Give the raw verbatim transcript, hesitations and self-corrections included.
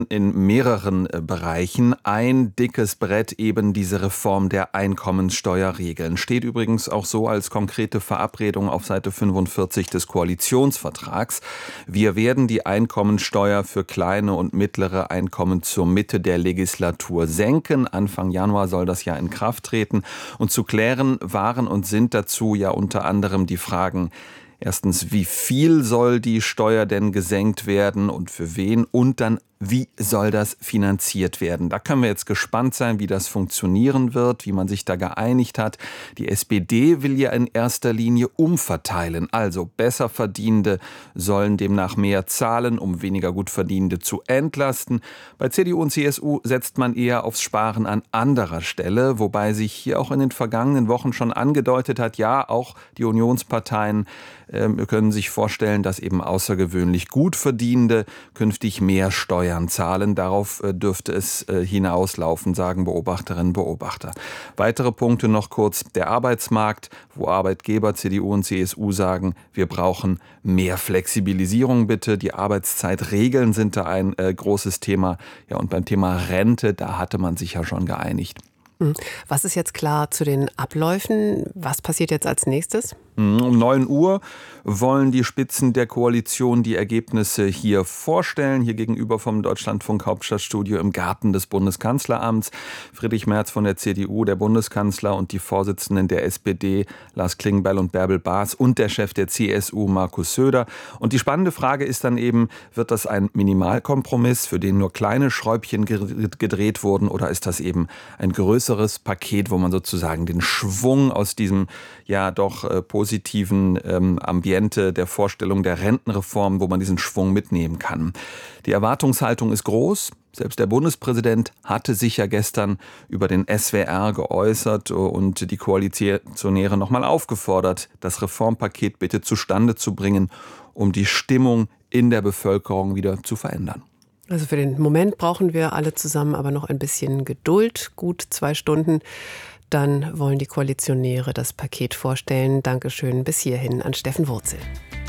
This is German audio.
in mehreren äh, Bereichen. Ein dickes Brett eben diese Reform der Einkommenssteuerregeln. Steht übrigens auch so als konkrete Verabredung auf Seite fünfundvierzig des Koalitionsvertrags. Wir werden die Einkommenssteuer für kleine und mittlere Einkommen zur Mitte der Legislatur senken. Anfang Januar soll das ja in Kraft treten. Und zu klären waren und sind dazu ja unter anderem die Fragen: Erstens, wie viel soll die Steuer denn gesenkt werden und für wen? Und dann, wie soll das finanziert werden? Da können wir jetzt gespannt sein, wie das funktionieren wird, wie man sich da geeinigt hat. Die S P D will ja in erster Linie umverteilen. Also Besserverdienende sollen demnach mehr zahlen, um weniger Gutverdienende zu entlasten. Bei C D U und C S U setzt man eher aufs Sparen an anderer Stelle, wobei sich hier auch in den vergangenen Wochen schon angedeutet hat, ja, auch die Unionsparteien äh, können sich vorstellen, dass eben außergewöhnlich Gutverdienende künftig mehr Steuern zahlen. Darauf äh, dürfte es äh, hinauslaufen, sagen Beobachterinnen und Beobachter. Weitere Punkte noch kurz: Der Arbeitsmarkt, wo Arbeitgeber, C D U und C S U sagen, wir brauchen mehr Flexibilisierung bitte. Die Arbeitszeitregeln sind da ein äh, großes Thema. Ja, und beim Thema Rente, da hatte man sich ja schon geeinigt. Was ist jetzt klar zu den Abläufen? Was passiert jetzt als nächstes? Um neun Uhr wollen die Spitzen der Koalition die Ergebnisse hier vorstellen. Hier gegenüber vom Deutschlandfunk Hauptstadtstudio im Garten des Bundeskanzleramts. Friedrich Merz von der C D U, der Bundeskanzler, und die Vorsitzenden der S P D, Lars Klingbeil und Bärbel Baas, und der Chef der C S U, Markus Söder. Und die spannende Frage ist dann eben, wird das ein Minimalkompromiss, für den nur kleine Schräubchen gedreht wurden, oder ist das eben ein größeres Paket, wo man sozusagen den Schwung aus diesem ja doch äh, positiven ähm, Ambiente der Vorstellung der Rentenreform, wo man diesen Schwung mitnehmen kann. Die Erwartungshaltung ist groß. Selbst der Bundespräsident hatte sich ja gestern über den S W R geäußert und die Koalitionäre nochmal aufgefordert, das Reformpaket bitte zustande zu bringen, um die Stimmung in der Bevölkerung wieder zu verändern. Also für den Moment brauchen wir alle zusammen aber noch ein bisschen Geduld, gut zwei Stunden. Dann wollen die Koalitionäre das Paket vorstellen. Dankeschön bis hierhin an Steffen Wurzel.